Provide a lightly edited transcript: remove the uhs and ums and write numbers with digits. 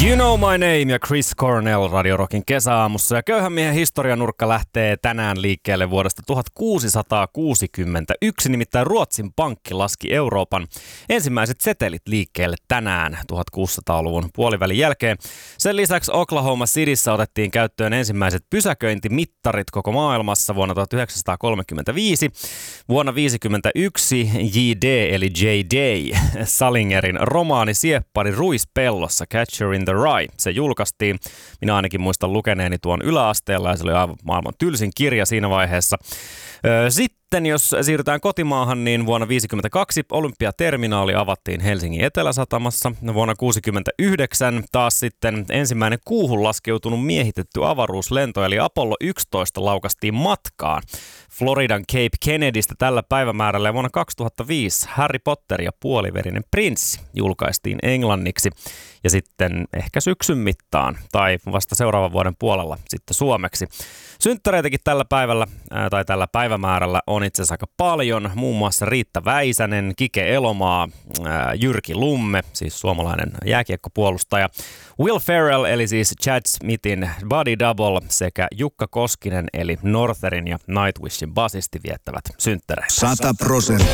You Know My Name ja Chris Cornell Radio Rockin kesäaamussa. Ja köyhän miehen historianurkka lähtee tänään liikkeelle vuodesta 1661. Nimittäin Ruotsin pankki laski Euroopan ensimmäiset setelit liikkeelle tänään 1600-luvun puolivälin jälkeen. Sen lisäksi Oklahoma Cityssä otettiin käyttöön ensimmäiset pysäköintimittarit koko maailmassa vuonna 1935. Vuonna 1951 J.D. eli J.D. Salingerin romaani Sieppari ruispellossa Catcher in the Rye. Se julkaistiin. Minä ainakin muistan lukeneeni tuon yläasteella ja se oli aivan maailman tylsin kirja siinä vaiheessa. Sitten jos siirrytään kotimaahan, niin vuonna 1952 Olympiaterminaali avattiin Helsingin Eteläsatamassa. Vuonna 1969 taas sitten ensimmäinen kuuhun laskeutunut miehitetty avaruuslento eli Apollo 11 laukastiin matkaan Floridan Cape Kennedystä tällä päivämäärällä. Ja vuonna 2005 Harry Potter ja puoliverinen prinssi julkaistiin englanniksi ja sitten ehkä syksyn mittaan tai vasta seuraavan vuoden puolella sitten suomeksi. Synttäreitäkin tällä päivällä tai tällä päivämäärällä on itse asiassa aika paljon. Muun muassa Riitta Väisänen, Kike Elomaa, Jyrki Lumme, siis suomalainen jääkiekkopuolustaja, Will Ferrell eli siis Chad Smithin Body Double sekä Jukka Koskinen eli Northerin ja Nightwishin basisti viettävät synttäreitä. 100%.